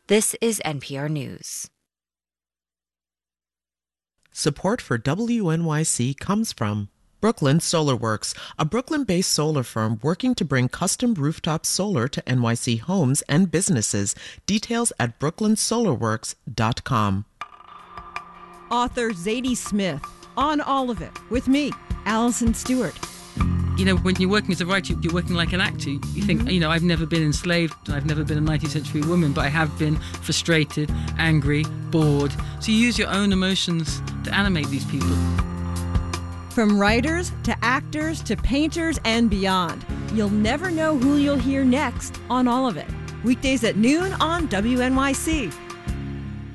This is NPR News. Support for WNYC comes from Brooklyn Solar Works, a Brooklyn-based solar firm working to bring custom rooftop solar to NYC homes and businesses. Details at brooklynsolarworks.com. Author Zadie Smith on All of It with me, Allison Stewart. You know, when you're working as a writer, you're working like an actor. You think, I've never been enslaved, I've never been a 19th century woman, but I have been frustrated, angry, bored. So you use your own emotions to animate these people. From writers to actors to painters and beyond, you'll never know who you'll hear next on All of It. Weekdays at noon on WNYC.